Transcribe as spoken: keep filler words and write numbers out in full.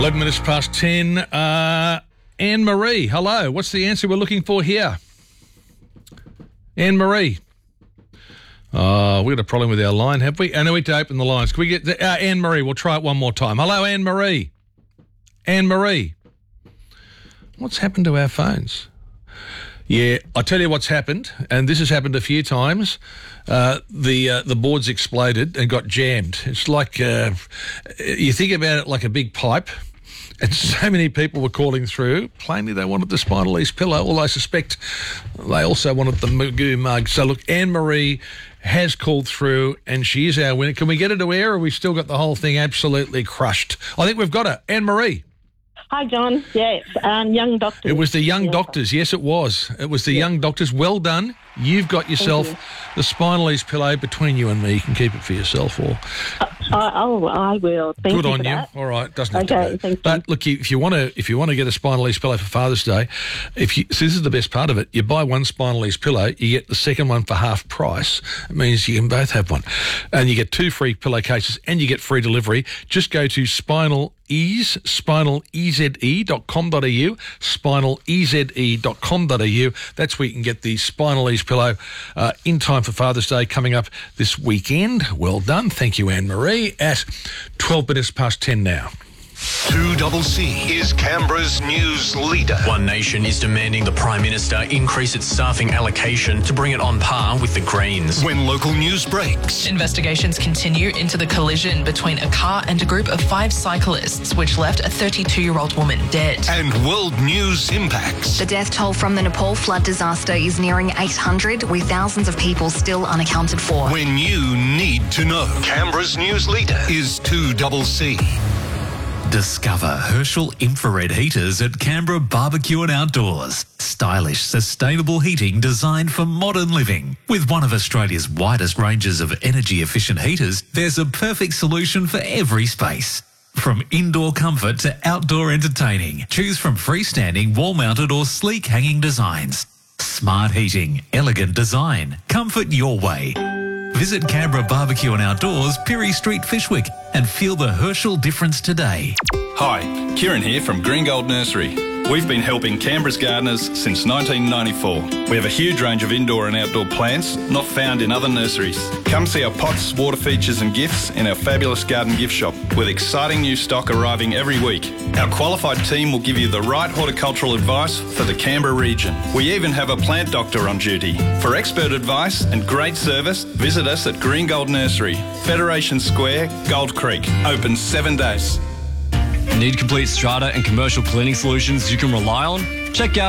eleven minutes past ten. Uh, Anne-Marie, hello. What's the answer we're looking for here? Anne-Marie. Oh, we've got a problem with our line, have we? I know we need to open the lines. Can we get the, uh, Anne-Marie? We'll try it one more time. Hello, Anne-Marie. Anne-Marie. What's happened to our phones? Yeah, I'll tell you what's happened, and this has happened a few times. Uh, the uh, the boards exploded and got jammed. It's like, uh, you think about it like a big pipe, and so many people were calling through. Plainly, they wanted the Spinal Ease pillow, although I suspect they also wanted the Magoo mug. So, look, Anne-Marie has called through, and she is our winner. Can we get her to air, or have we still got the whole thing absolutely crushed? I think we've got her. Anne-Marie. Hi, John. Yes, um, Young Doctors. It was the Young yeah. Doctors. Yes, it was. It was the yeah. Young Doctors. Well done. You've got yourself you. the Spinal Ease pillow between you and me. You can keep it for yourself, or Uh, I, oh, I will. Thank good you on for you. that. All right, doesn't have Okay, to go. thank you. But look, if you want to, if you want to get a Spinal Ease pillow for Father's Day, if you, so this is the best part of it. You buy one Spinal Ease pillow, you get the second one for half price. It means you can both have one, and you get two free pillowcases, and you get free delivery. Just go to Spinal Ease, spinal e z e dot com dot a u, spinal e z e dot com dot a u. That's where you can get the Spinal Ease pillow uh, in time for Father's Day coming up this weekend. Well done. Thank you, Anne-Marie. At twelve minutes past ten now. two C C is Canberra's news leader. One Nation is demanding the Prime Minister increase its staffing allocation to bring it on par with the Greens. When local news breaks. Investigations continue into the collision between a car and a group of five cyclists, which left a thirty-two-year-old woman dead. And world news impacts. The death toll from the Nepal flood disaster is nearing eight hundred, with thousands of people still unaccounted for. When you need to know. Canberra's news leader is two C C. Discover Herschel infrared heaters at Canberra Barbecue and Outdoors. Stylish, sustainable heating designed for modern living. With one of Australia's widest ranges of energy-efficient heaters, there's a perfect solution for every space. From indoor comfort to outdoor entertaining, choose from freestanding, wall-mounted or sleek hanging designs. Smart heating, elegant design, comfort your way. Visit Canberra Barbecue and Outdoors, Pirie Street, Fishwick, and feel the Herschel difference today. Hi, Kieran here from Green Gold Nursery. We've been helping Canberra's gardeners since nineteen ninety-four. We have a huge range of indoor and outdoor plants not found in other nurseries. Come see our pots, water features and gifts in our fabulous garden gift shop with exciting new stock arriving every week. Our qualified team will give you the right horticultural advice for the Canberra region. We even have a plant doctor on duty. For expert advice and great service, visit us at Green Gold Nursery, Federation Square, Gold Creek. Open seven days. Need complete strata and commercial cleaning solutions you can rely on? Check out